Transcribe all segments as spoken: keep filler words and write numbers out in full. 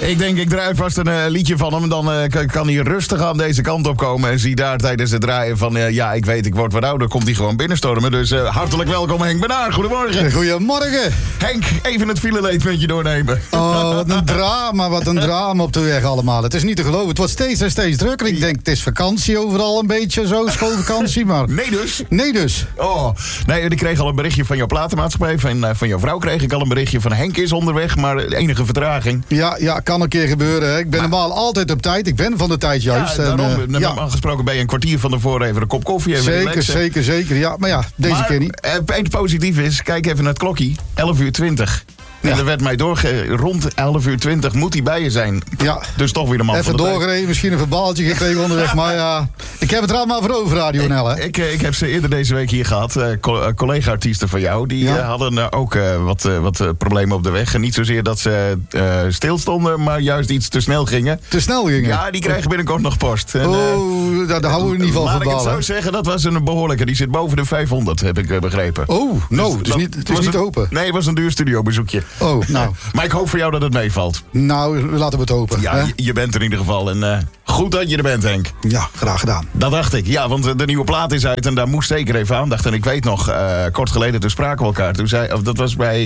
Ik denk, ik draai vast een uh, liedje van hem. Dan uh, kan hij rustig aan deze kant op komen. En zie daar tijdens het draaien van... Uh, ja, ik weet, ik word wat ouder. Komt hij gewoon binnenstormen. Dus uh, hartelijk welkom Henk Benaar. Goedemorgen. Goedemorgen. Henk, even het fileleed met je doornemen. Oh, wat een drama. Wat een drama op de weg allemaal. Het is niet te geloven. Het wordt steeds en steeds drukker. Ik denk, het is vakantie overal een beetje zo. Schoolvakantie, maar... Nee dus? Nee dus. Oh, nee, ik kreeg al een berichtje van jouw platenmaatschappij. Van, uh, van jouw vrouw kreeg ik al een berichtje van Henk is onderweg. Maar enige vertraging. Ja, ja, kan een keer gebeuren. Hè. Ik ben maar, normaal altijd op tijd. Ik ben van de tijd juist. Ja, daarom. En, uh, normaal ja. gesproken ben je een kwartier van tevoren even een kop koffie. Even zeker, relaxen. zeker, zeker. Ja, maar ja, deze maar, keer niet. Het positief is, kijk even naar het klokje. elf uur twintig. En ja. er werd mij doorge... Rond elf uur twintig moet hij bij je zijn. Ja. Dus toch weer de man even van de doorgereden, tijd. Misschien een verbaaltje gekregen onderweg. Maar ja, ik heb het er allemaal voor over, Radio N L. Hè? Ik, ik, ik heb ze eerder deze week hier gehad. Uh, co- collega-artiesten van jou. Die ja. uh, hadden uh, ook uh, wat, uh, wat uh, problemen op de weg. En niet zozeer dat ze uh, stilstonden, maar juist iets te snel gingen. Te snel gingen? Ja, die krijgen binnenkort nog post. En, oh, uh, daar, daar houden we in ieder geval van. Laat ik het zo zeggen, dat was een behoorlijke. Die zit boven de vijfhonderd, heb ik uh, begrepen. Oh, no, dus, het is niet, het is niet een, open. Nee, het was een duur studiobezoekje. Oh, nou... Maar ik hoop voor jou dat het meevalt. Nou, laten we het hopen. Ja, je, je bent er in ieder geval. En uh, goed dat je er bent, Henk. Ja, graag gedaan. Dat dacht ik. Ja, want de nieuwe plaat is uit en daar moest zeker even aandacht. En ik weet nog, uh, kort geleden, toen spraken we elkaar. Toen zei, of dat was bij...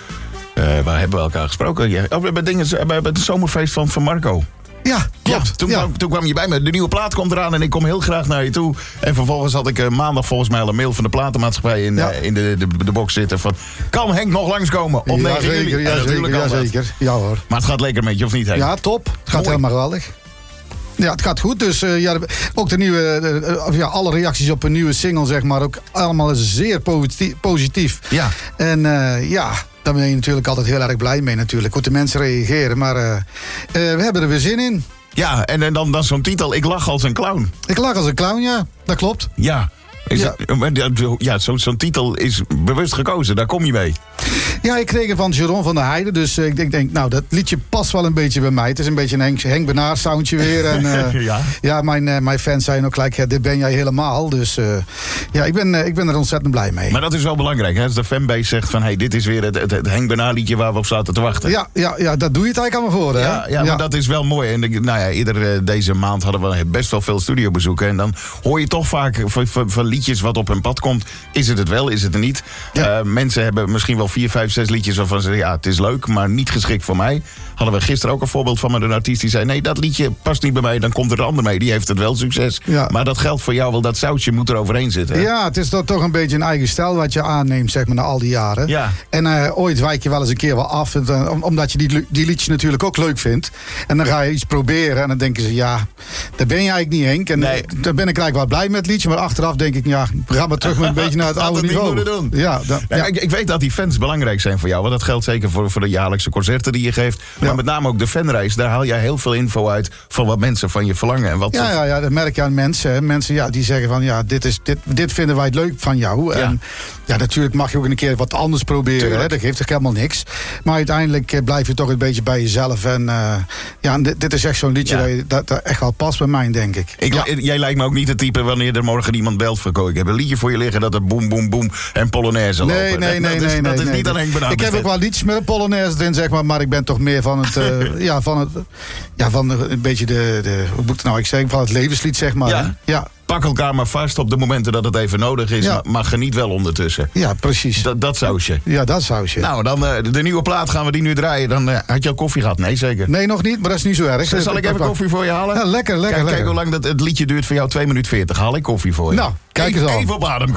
Uh, waar hebben we elkaar gesproken? Ja, oh, bij, dingen, bij het zomerfeest van, van Marco. Ja, klopt. Ja, toen, ja. Kwam, toen kwam je bij me. De nieuwe plaat komt eraan en ik kom heel graag naar je toe. En vervolgens had ik uh, maandag volgens mij al een mail van de platenmaatschappij in, ja. uh, in de, de, de box zitten. Van, kan Henk nog langskomen op negen juli? Ja, ja, zeker, ja, zeker. Ja hoor. Maar het gaat lekker met je, of niet, Henk? Ja, top. Het gaat Mooi. helemaal geweldig. Ja, het gaat goed. Dus uh, ja, ook de nieuwe, uh, ja, alle reacties op een nieuwe single, zeg maar, ook allemaal zeer positief. Ja. En uh, ja... Daar ben je natuurlijk altijd heel erg blij mee natuurlijk. Hoe de mensen reageren. Maar uh, uh, we hebben er weer zin in. Ja, en, en dan, dan zo'n titel. Ik lach als een clown. Ik lach als een clown, ja. Dat klopt. Ja. Is ja, het, ja zo'n zo titel is bewust gekozen. Daar kom je mee. Ja, ik kreeg het van Jeroen van der Heijden. Dus uh, ik denk, denk, nou, dat liedje past wel een beetje bij mij. Het is een beetje een Henk, Henk Benaar soundje weer. En, uh, ja, ja mijn, uh, mijn fans zijn ook gelijk, ja, dit ben jij helemaal. Dus uh, ja, ik ben, uh, ik ben er ontzettend blij mee. Maar dat is wel belangrijk, hè? Als de fanbase zegt van, hey, dit is weer het, het, het Henk Benaar liedje waar we op zaten te wachten. Ja, ja, ja, dat doe je het eigenlijk allemaal voor, hè? Ja, ja, ja. Maar dat is wel mooi. En nou ja, ieder uh, deze maand hadden we best wel veel studiobezoeken. En dan hoor je toch vaak van, van, van liedjes wat op hun pad komt. Is het het wel, is het er niet? Ja. Uh, mensen hebben misschien wel vier, vijf, zes liedjes waarvan ze zeggen, ja, het is leuk, maar niet geschikt voor mij. Hadden we gisteren ook een voorbeeld van met een artiest die zei, nee, dat liedje past niet bij mij, dan komt er een ander mee. Die heeft het wel succes. Ja. Maar dat geldt voor jou wel, dat sausje moet er overheen zitten. Hè? Ja, het is toch een beetje een eigen stijl wat je aanneemt, zeg maar, na al die jaren. Ja. En uh, ooit wijk je wel eens een keer wel af, en, uh, omdat je die, die liedjes natuurlijk ook leuk vindt. En dan ga je iets proberen en dan denken ze, ja, daar ben je eigenlijk niet, Henk. En nee. dan ben ik eigenlijk wel blij met het liedje, maar achteraf denk ik, ja, we gaan maar terug met een beetje naar het oude het niveau. Doen. Ja, da, ja. ja. Ik, ik weet dat die fans belangrijk zijn voor jou, want dat geldt zeker voor, voor de jaarlijkse concerten die je geeft. Maar ja. met name ook de fanreis, daar haal jij heel veel info uit van wat mensen van je verlangen. En wat ja, ja, ja, dat merk je aan mensen. Mensen ja, die zeggen van, ja, dit, is, dit, dit vinden wij het leuk van jou. Ja. En ja, natuurlijk mag je ook een keer wat anders proberen. Hè? Dat geeft toch helemaal niks. Maar uiteindelijk uh, blijf je toch een beetje bij jezelf. En uh, ja, dit, dit is echt zo'n liedje ja. dat, je, dat, dat echt wel past bij mij, denk ik. ik ja. Jij lijkt me ook niet het type wanneer er morgen iemand belt voor ik heb een liedje voor je liggen dat er boem, boem, boem en Polonaise nee, lopen. Nee, nee, dat, nee. is, nee, dat nee, is niet nee. aan Henk Benaar. Ik heb ook wel liedjes met een Polonaise erin, zeg maar. Maar ik ben toch meer van het, uh, ja, van het, ja, van een beetje de, de, hoe moet ik nou ik zeggen, van het levenslied, zeg maar. Ja. ja. Pak elkaar maar vast op de momenten dat het even nodig is. Ja. Maar geniet wel ondertussen. Ja, precies. Dat, dat sausje. Ja, dat sausje. Nou, dan uh, de nieuwe plaat gaan we die nu draaien. Dan uh, had je al koffie gehad? Nee, zeker. Nee, nog niet, maar dat is niet zo erg. Zal, zal ik even koffie voor je halen? Ja, lekker, lekker, kijk, lekker. Kijk hoe lang dat, het liedje duurt voor jou. twee minuten veertig. Haal ik koffie voor je. Nou, kijk eens even, al. Even op adem komen.